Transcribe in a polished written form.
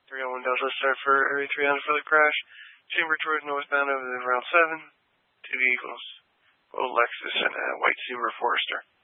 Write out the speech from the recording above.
301 Delta, start for Area 300 for the crash. Chamber towards northbound over the Route 7. 2 vehicles. Old Lexus and a white Subaru Forester.